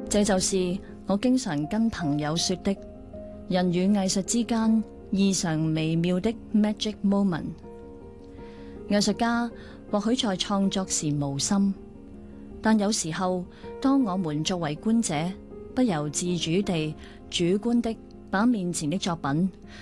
這就是我經常跟朋友說的，人與藝術之間異常微妙的 magic moment。藝術家或許在創作時無心，但有時候，當我們作為觀者，不由自主地主觀的把面前的作品